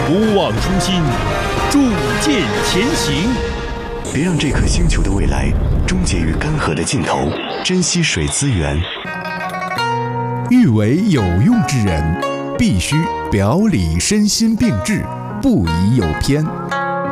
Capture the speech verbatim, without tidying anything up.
不忘初心，铸剑前行。 别让这颗星球的未来终结于干涸的尽头，珍惜水资源。 欲为有用之人，必须表里身心并治，不宜有偏。